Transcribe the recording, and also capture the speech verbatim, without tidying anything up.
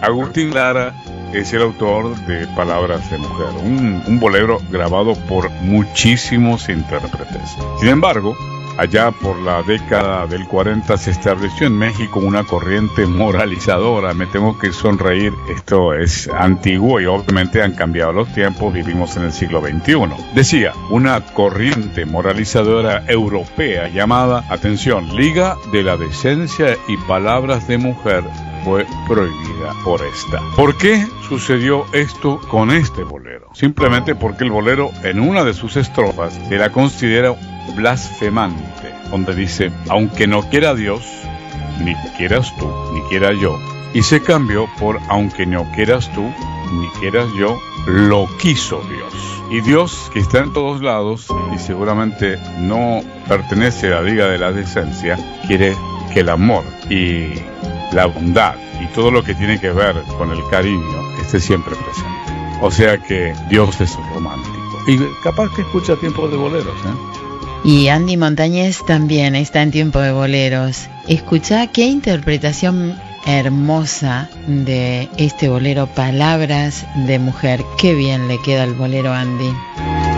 Agustín Lara es el autor de Palabras de Mujer, un, un bolero grabado por muchísimos intérpretes. Sin embargo, allá por la década del cuarenta se estableció en México una corriente moralizadora. Me tengo que sonreír, esto es antiguo y obviamente han cambiado los tiempos, vivimos en el siglo veintiuno. Decía, una corriente moralizadora europea llamada, atención, Liga de la Decencia y Palabras de Mujer, fue prohibida por esta. ¿Por qué sucedió esto con este bolero? Simplemente porque el bolero en una de sus estrofas se la considera blasfemante, donde dice, aunque no quiera Dios, ni quieras tú, ni quiera yo, y se cambió por aunque no quieras tú, ni quieras yo, lo quiso Dios. Y Dios, que está en todos lados y seguramente no pertenece a la Liga de la Decencia, quiere que el amor y la bondad y todo lo que tiene que ver con el cariño esté siempre presente. O sea que Dios es romántico. Y capaz que escucha Tiempo de Boleros, ¿eh? Y Andy Montañez también está en Tiempo de Boleros. Escuchá qué interpretación hermosa de este bolero, Palabras de Mujer. Qué bien le queda el bolero, Andy.